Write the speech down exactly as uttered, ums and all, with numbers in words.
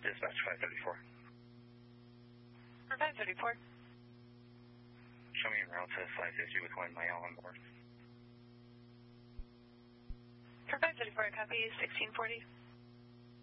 dispatch five thirty-four. For five thirty-four. Show me en route to five fifty with one mile on board. For five thirty-four, copy sixteen forty.